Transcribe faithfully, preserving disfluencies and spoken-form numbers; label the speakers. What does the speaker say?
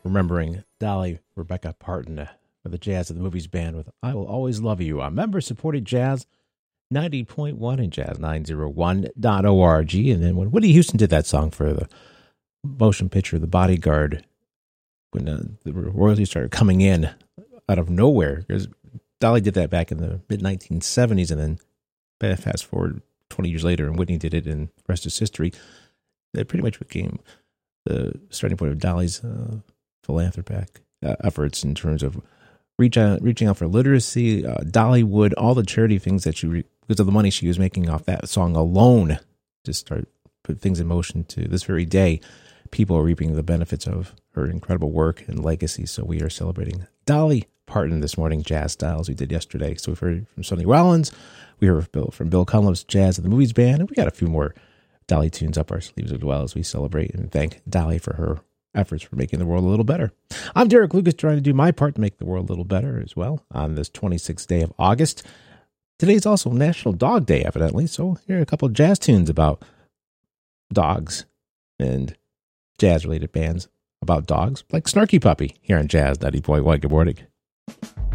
Speaker 1: remembering Dolly Rebecca Parton uh, for the Jazz of the Movies band with I Will Always Love You. A member-supported Jazz ninety point one and Jazz nine oh one dot org. And then when Whitney Houston did that song for the motion picture, The Bodyguard, when uh, the royalties started coming in out of nowhere, because Dolly did that back in the mid nineteen seventies, and then fast forward twenty years later, and Whitney did it, and the rest is history. It pretty much became the starting point of Dolly's uh, philanthropic uh, efforts in terms of reach out, reaching out for literacy, uh, Dollywood, all the charity things that she, re- because of the money she was making off that song alone, just start put things in motion to this very day. People are reaping the benefits of her incredible work and legacy. So we are celebrating Dolly Parton this morning, Jazz Styles, we did yesterday. So we've heard from Sonny Rollins, we heard from Bill Cunliffe's Jazz of the Movies band, and we got a few more Dolly tunes up our sleeves as well as we celebrate and thank Dolly for her efforts for making the world a little better. I'm Derek Lucas, trying to do my part to make the world a little better as well on this twenty-sixth day of August. Today's also National Dog Day, evidently, so here are a couple of jazz tunes about dogs and jazz-related bands about dogs, like Snarky Puppy here on Jazz ninety point one. Good morning.